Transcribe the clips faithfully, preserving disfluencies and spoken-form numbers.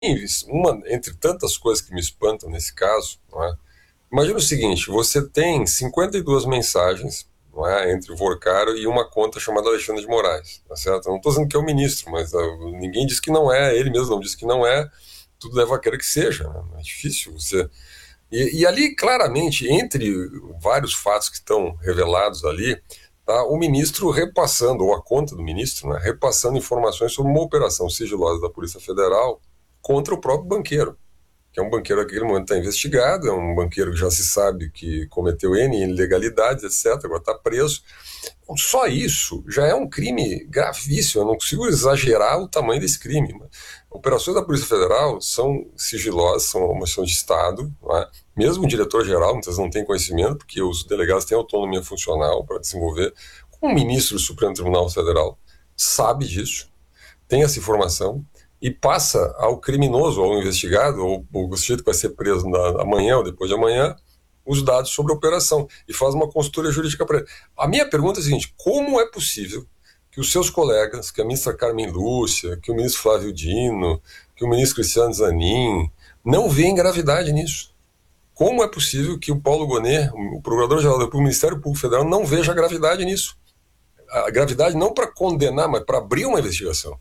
uma entre tantas coisas que me espantam nesse caso, não é? Imagina o seguinte, você tem cinquenta e duas mensagens, não é, entre o Vorcaro e uma conta chamada Alexandre de Moraes, tá certo? Eu não estou dizendo que é o ministro, mas uh, ninguém diz que não é, ele mesmo não diz que não é, tudo leva a crer que seja, né? É difícil você... E, e ali, claramente, entre vários fatos que estão revelados ali, tá o ministro repassando, ou a conta do ministro, né, repassando informações sobre uma operação sigilosa da Polícia Federal contra o próprio banqueiro, que é um banqueiro que naquele momento está investigado, é um banqueiro que já se sabe que cometeu N ilegalidades, etcétera, agora está preso. Então, só isso já é um crime gravíssimo, eu não consigo exagerar o tamanho desse crime. Operações da Polícia Federal são sigilosas, são uma ação de Estado, não é? Mesmo o diretor-geral muitas vezes não tem conhecimento, porque os delegados têm autonomia funcional para desenvolver. Como o ministro do Supremo Tribunal Federal sabe disso, tem essa informação, e passa ao criminoso, ao investigado, ou o sujeito que vai ser preso na, amanhã ou depois de amanhã, os dados sobre a operação, e faz uma consultoria jurídica para ele. A minha pergunta é a seguinte: como é possível que os seus colegas, que a ministra Carmen Lúcia, que o ministro Flávio Dino, que o ministro Cristiano Zanin, não veem gravidade nisso? Como é possível que o Paulo Gonet, o Procurador-Geral do Ministério Público Federal, não veja gravidade nisso? A gravidade não para condenar, mas para abrir uma investigação.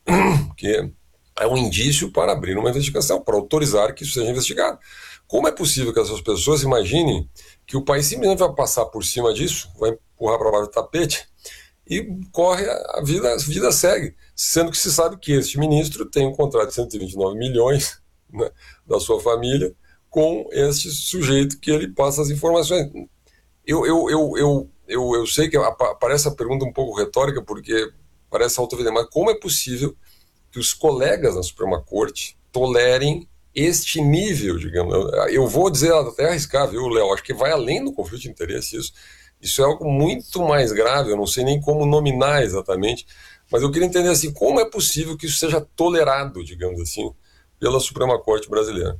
Que é um indício para abrir uma investigação, para autorizar que isso seja investigado. Como é possível que essas pessoas imaginem que o país simplesmente vai passar por cima disso, vai empurrar para baixo do tapete e corre, a vida, a vida segue, sendo que se sabe que este ministro tem um contrato de cento e vinte e nove milhões, né, da sua família com este sujeito que ele passa as informações. Eu, eu, eu, eu, eu, eu sei que parece a pergunta um pouco retórica, porque parece auto-evidente, mas como é possível que os colegas da Suprema Corte tolerem este nível, digamos? Eu vou dizer até arriscar, viu, Léo? Acho que vai além do conflito de interesse isso. Isso é algo muito mais grave, eu não sei nem como nominar exatamente, mas eu queria entender assim, como é possível que isso seja tolerado, digamos assim, pela Suprema Corte brasileira?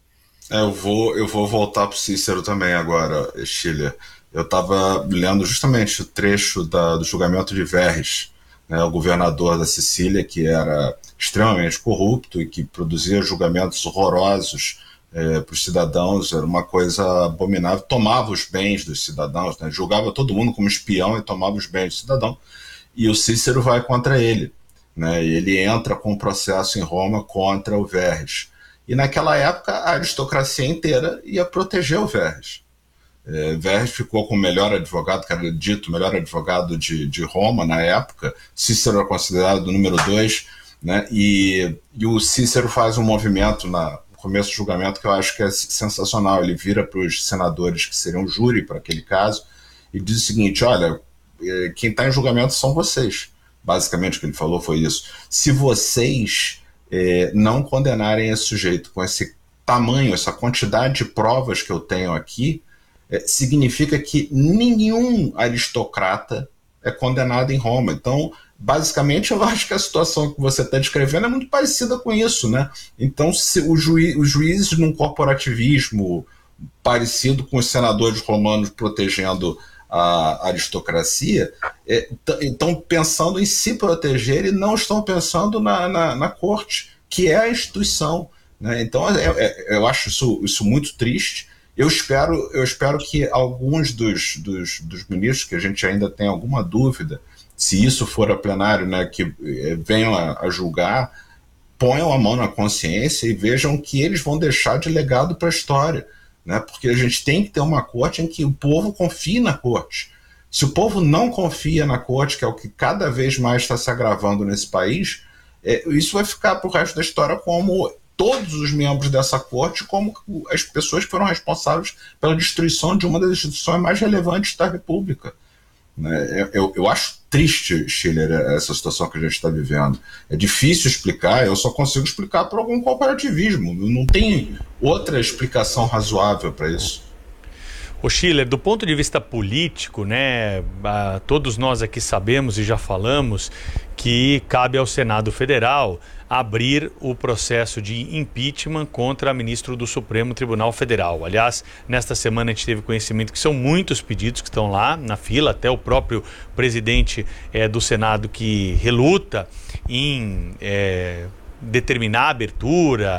É, eu vou, eu vou voltar para o Cícero também agora, Schiller. Eu estava lendo justamente o trecho da, do julgamento de Verres, né, o governador da Sicília, que era extremamente corrupto e que produzia julgamentos horrorosos é, para os cidadãos, era uma coisa abominável, tomava os bens dos cidadãos, né, julgava todo mundo como espião e tomava os bens do cidadão, e o Cícero vai contra ele, né, e ele entra com um processo em Roma contra o Verres. E naquela época a aristocracia inteira ia proteger o Verres. É, Verres ficou com o melhor advogado, que era dito o melhor advogado de, de Roma na época. Cícero era considerado o número dois, né? e, e o Cícero faz um movimento na, no começo do julgamento que eu acho que é sensacional. Ele vira para os senadores que seriam júri para aquele caso e diz o seguinte: olha, quem está em julgamento são vocês. Basicamente o que ele falou foi isso. Se vocês é, não condenarem esse sujeito com esse tamanho, essa quantidade de provas que eu tenho aqui, É, significa que nenhum aristocrata é condenado em Roma. Então, basicamente, eu acho que a situação que você está descrevendo é muito parecida com isso, né? Então, se o juiz, os juízes num corporativismo parecido com os senadores romanos protegendo a aristocracia, estão é, pensando em se proteger e não estão pensando na, na, na corte, que é a instituição, né? Então, é, é, eu acho isso, isso muito triste. Eu espero, eu espero que alguns dos, dos, dos ministros, que a gente ainda tem alguma dúvida, se isso for a plenário, né, que venham a, a julgar, ponham a mão na consciência e vejam que eles vão deixar de legado para a história, né, porque a gente tem que ter uma corte em que o povo confie na corte. Se o povo não confia na corte, que é o que cada vez mais está se agravando nesse país, é, isso vai ficar para o resto da história como todos os membros dessa corte, como as pessoas que foram responsáveis pela destruição de uma das instituições mais relevantes da República. Eu, eu acho triste, Schiller, essa situação que a gente está vivendo. É difícil explicar, eu só consigo explicar por algum corporativismo. Não tem outra explicação razoável para isso. Ô Schiller, do ponto de vista político, né, todos nós aqui sabemos e já falamos que cabe ao Senado Federal abrir o processo de impeachment contra ministro do Supremo Tribunal Federal. Aliás, nesta semana a gente teve conhecimento que são muitos pedidos que estão lá na fila, até o próprio presidente é, do Senado que reluta em é, determinar a abertura,